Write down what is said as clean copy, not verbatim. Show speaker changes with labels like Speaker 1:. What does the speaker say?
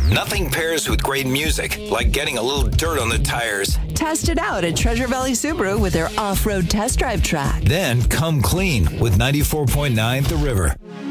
Speaker 1: Nothing pairs with great music like getting a little dirt on the tires.
Speaker 2: Test it out at Treasure Valley Subaru with their off-road test drive track.
Speaker 1: Then come clean with 94.9 The River.